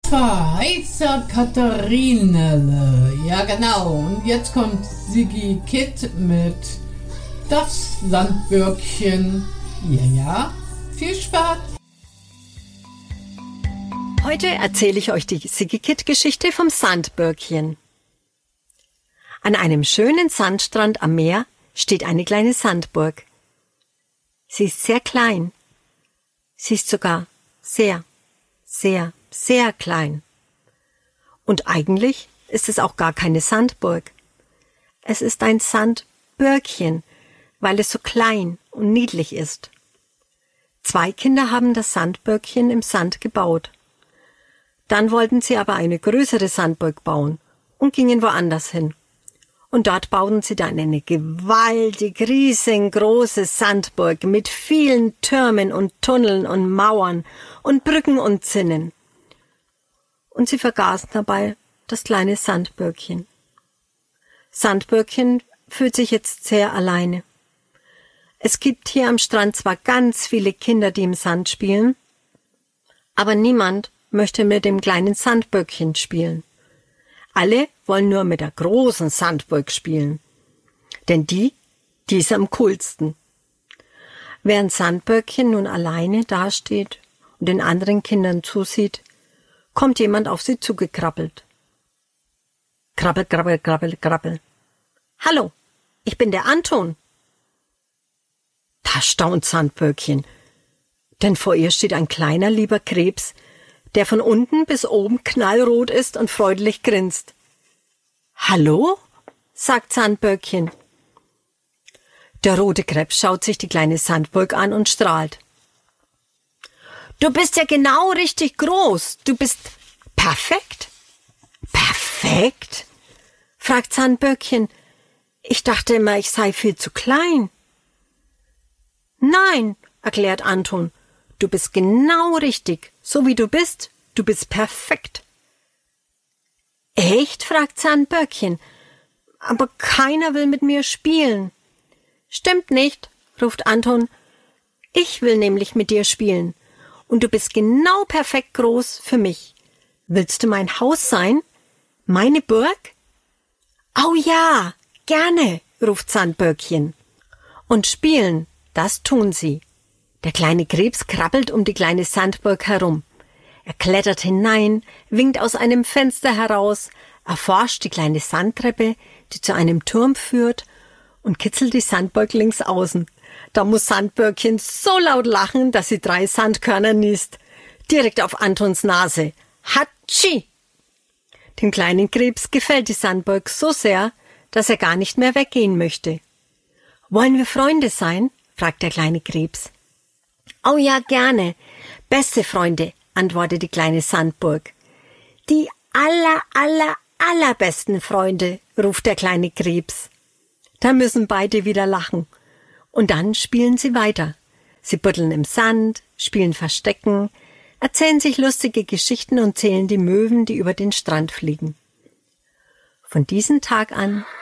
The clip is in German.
Heißer Katharinele. Ja, genau. Und jetzt kommt Siggi Kitt mit Das Sandbürkchen. Ja, viel Spaß. Heute erzähle ich euch die Siggi Kitt-Geschichte vom Sandbürkchen. An einem schönen Sandstrand am Meer steht eine kleine Sandburg. Sie ist sehr klein. Sie ist sogar sehr, sehr, sehr klein. Und eigentlich ist es auch gar keine Sandburg. Es ist ein Sandbürkchen, weil es so klein und niedlich ist. 2 Kinder haben das Sandbürkchen im Sand gebaut. Dann wollten sie aber eine größere Sandburg bauen und gingen woanders hin. Und dort bauten sie dann eine gewaltig riesengroße Sandburg mit vielen Türmen und Tunneln und Mauern und Brücken und Zinnen. Und sie vergaßen dabei das kleine Sandbürkchen. Sandbürkchen fühlt sich jetzt sehr alleine. Es gibt hier am Strand zwar ganz viele Kinder, die im Sand spielen, aber niemand möchte mit dem kleinen Sandbürkchen spielen. Alle wollen nur mit der großen Sandburg spielen, denn die ist am coolsten. Während Sandbürkchen nun alleine dasteht und den anderen Kindern zusieht, kommt jemand auf sie zugekrabbelt. Krabbel, krabbel, krabbel, krabbel. Hallo, ich bin der Anton. Da staunt Sandbürkchen, denn vor ihr steht ein kleiner, lieber Krebs, der von unten bis oben knallrot ist und freundlich grinst. »Hallo?« sagt Sandbürkchen. Der rote Krebs schaut sich die kleine Sandburg an und strahlt. »Du bist ja genau richtig groß. Du bist perfekt.« »Perfekt?« fragt Sandbürkchen. »Ich dachte immer, ich sei viel zu klein.« »Nein«, erklärt Anton, »du bist genau richtig. So wie du bist perfekt.« »Echt?« fragt Sandbürkchen. »Aber keiner will mit mir spielen.« »Stimmt nicht«, ruft Anton. »Ich will nämlich mit dir spielen. Und du bist genau perfekt groß für mich. Willst du mein Haus sein? Meine Burg?« »Oh ja, gerne«, ruft Sandbürkchen. Und spielen, das tun sie. Der kleine Krebs krabbelt um die kleine Sandburg herum. Er klettert hinein, winkt aus einem Fenster heraus, erforscht die kleine Sandtreppe, die zu einem Turm führt, und kitzelt die Sandburg links außen. Da muss Sandbürkchen so laut lachen, dass sie 3 Sandkörner niest. Direkt auf Antons Nase. Hatschi! Dem kleinen Krebs gefällt die Sandburg so sehr, dass er gar nicht mehr weggehen möchte. »Wollen wir Freunde sein?« fragt der kleine Krebs. »Oh ja, gerne. Beste Freunde«, antwortet die kleine Sandburg. »Die allerbesten Freunde«, ruft der kleine Krebs. Da müssen beide wieder lachen. Und dann spielen sie weiter. Sie buddeln im Sand, spielen Verstecken, erzählen sich lustige Geschichten und zählen die Möwen, die über den Strand fliegen. Von diesem Tag an